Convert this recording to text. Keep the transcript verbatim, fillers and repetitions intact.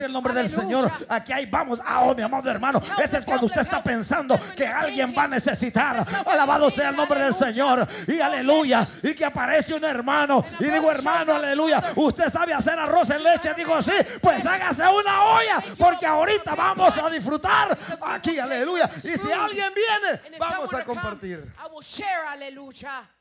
el nombre del Señor. Aquí hay, vamos, ah, oh, mi amado hermano, ese es cuando usted está pensando que alguien va a necesitar. Alabado sea el nombre del Señor. Y aleluya. Y que aparece un hermano y digo, hermano, aleluya, usted sabe hacer arroz en leche. Digo, sí, pues hágase una olla, porque ahorita vamos a disfrutar aquí, aleluya. Y si alguien viene, vamos a compartir. I will share, aleluya.